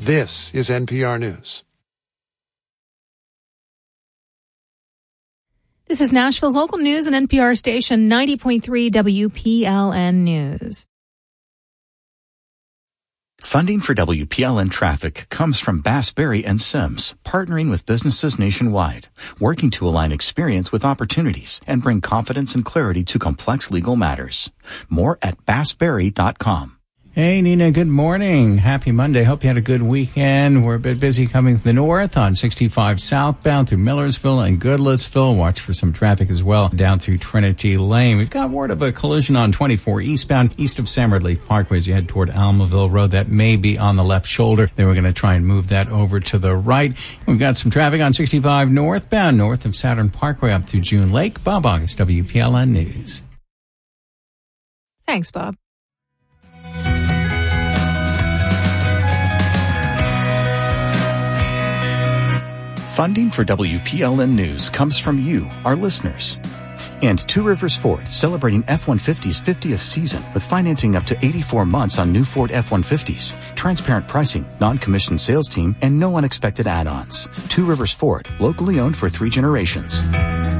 This is NPR News. This is Nashville's local news and NPR station 90.3 WPLN News. Funding for WPLN Traffic comes from Bass, Berry & Sims, partnering with businesses nationwide, working to align experience with opportunities and bring confidence and clarity to complex legal matters. More at bassberry.com. Hey, Nina, good morning. Happy Monday. Hope you had a good weekend. We're a bit busy coming from the north on 65 southbound through Millersville and Goodlettsville. Watch for some traffic as well down through Trinity Lane. We've got word of a collision on 24 eastbound east of San Redleaf Parkway as you head toward Almaville Road. That may be on the left shoulder. Then we're going to try and move that over to the right. We've got some traffic on 65 northbound north of Saturn Parkway up through June Lake. Bob August, WPLN News. Thanks, Bob. Funding for WPLN News comes from you, our listeners. And Two Rivers Ford, celebrating F-150's 50th season with financing up to 84 months on new Ford F-150s, transparent pricing, non-commissioned sales team, and no unexpected add-ons. Two Rivers Ford, locally owned for 3 generations.